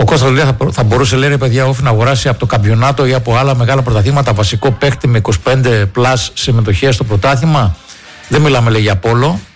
Κώστας λέει θα μπορούσε, λέει, ρε παιδιά, Όφη να αγοράσει από το καμπιονάτο ή από άλλα μεγάλα πρωταθλήματα βασικό παίχτη με 25 πλάς συμμετοχές στο πρωτάθλημα. Δεν μιλάμε, λέει, για Πόλο.